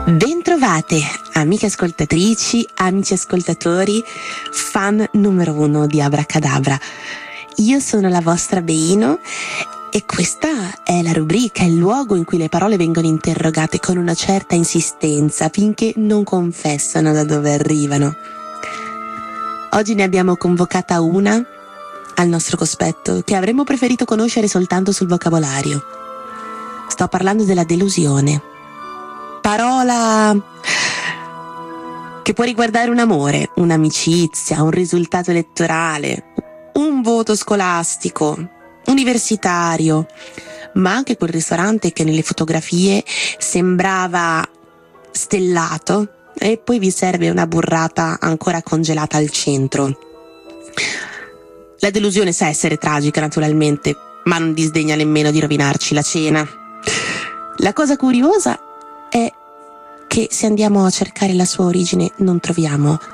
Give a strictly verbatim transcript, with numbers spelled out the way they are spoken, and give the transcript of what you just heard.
Bentrovate, amiche ascoltatrici, amici ascoltatori, fan numero uno di Abracadabra. Io sono la vostra Beino e questa è la rubrica, il luogo in cui le parole vengono interrogate con una certa insistenza finché non confessano da dove arrivano. Oggi ne abbiamo convocata una al nostro cospetto che avremmo preferito conoscere soltanto sul vocabolario. Sto parlando della delusione. Parola che può riguardare un amore, un'amicizia, un risultato elettorale, un voto scolastico, universitario, ma anche quel ristorante che nelle fotografie sembrava stellato e poi vi serve una burrata ancora congelata al centro. La delusione sa essere tragica naturalmente, ma non disdegna nemmeno di rovinarci la cena. La cosa curiosa è che se andiamo a cercare la sua origine non troviamo